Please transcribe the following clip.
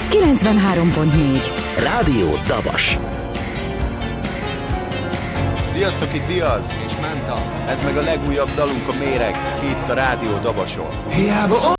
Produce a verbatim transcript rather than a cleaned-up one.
kilencvenhárom pont négy. Rádió Dabas. Sziasztok, itt Diaz és Menta. Ez meg a legújabb dalunk, a Méreg, itt a Rádió Dabason. Hiába